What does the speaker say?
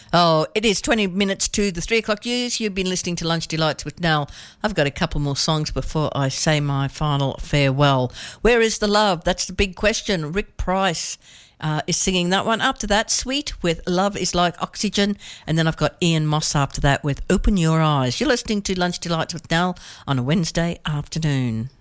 Oh, it is 20 minutes to the 3 o'clock news. You've been listening to Lunch Delights with Nell. I've got a couple more songs before I say my final farewell. Where is the love? That's the big question. Rick Price is singing that one. After that, Sweet with Love is Like Oxygen. And then I've got Ian Moss after that with Open Your Eyes. You're listening to Lunch Delights with Nell on a Wednesday afternoon.